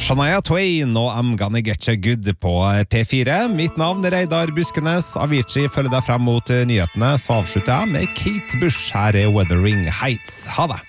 Shania Twain og I'm Gonna Get You Good på P4. Mitt navn er Reidar Buskenes. Avicii følger deg frem mot nyhetene, så avslutter jeg med Kate Bush. Her er Wuthering Heights. Ha det!